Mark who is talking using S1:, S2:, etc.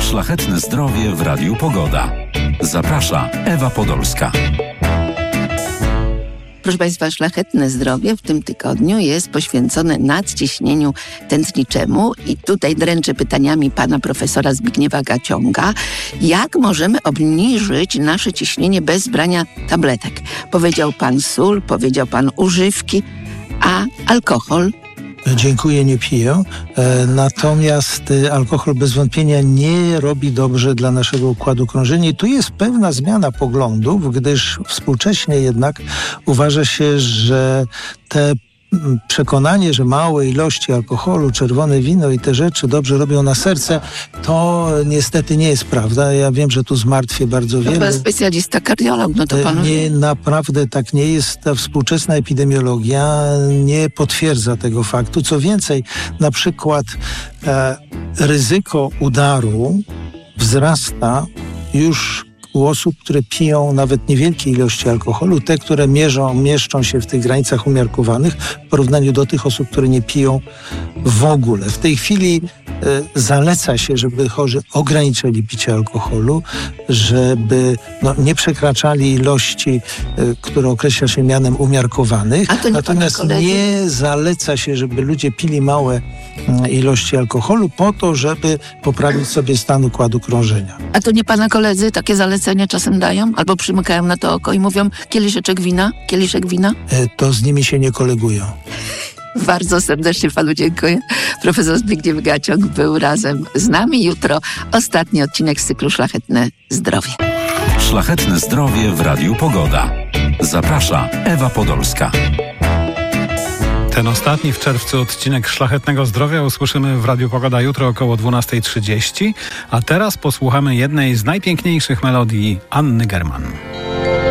S1: Szlachetne zdrowie w Radiu Pogoda. Zaprasza Ewa Podolska.
S2: Proszę Państwa, Szlachetne zdrowie w tym tygodniu jest poświęcone nadciśnieniu tętniczemu i tutaj dręczę pytaniami pana profesora Zbigniewa Gacionga. Jak możemy obniżyć nasze ciśnienie bez brania tabletek? Powiedział pan sól, powiedział pan używki, a alkohol?
S3: Dziękuję, nie piję. Natomiast alkohol bez wątpienia nie robi dobrze dla naszego układu krążenia. I tu jest pewna zmiana poglądów, gdyż współcześnie jednak uważa się, że te przekonanie, że małe ilości alkoholu, czerwone wino i te rzeczy dobrze robią na serce, to niestety nie jest prawda. Ja wiem, że tu zmartwię bardzo wiele.
S2: Pan specjalista, kardiolog, no to panu...
S3: Nie, naprawdę tak nie jest. Ta współczesna epidemiologia nie potwierdza tego faktu. Co więcej, na przykład ryzyko udaru wzrasta już u osób, które piją nawet niewielkie ilości alkoholu, te, które mieszczą się w tych granicach umiarkowanych w porównaniu do tych osób, które nie piją w ogóle. W tej chwili zaleca się, żeby chorzy ograniczyli picie alkoholu, żeby nie przekraczali które określa się mianem umiarkowanych. Natomiast nie zaleca się, żeby ludzie pili małe ilości alkoholu po to, żeby poprawić sobie stan układu krążenia.
S2: A to nie pana koledzy takie zalecenia czasem dają? Albo przymykają na to oko i mówią kieliszek wina?
S3: To z nimi się nie kolegują.
S2: Bardzo serdecznie panu dziękuję. Profesor Zbigniew Gaciong był razem z nami. Jutro ostatni odcinek z cyklu Szlachetne zdrowie.
S1: Szlachetne zdrowie w Radiu Pogoda. Zaprasza Ewa Podolska.
S4: Ten ostatni w czerwcu odcinek Szlachetnego Zdrowia usłyszymy w Radiu Pogoda jutro około 12:30, a teraz posłuchamy jednej z najpiękniejszych melodii Anny German.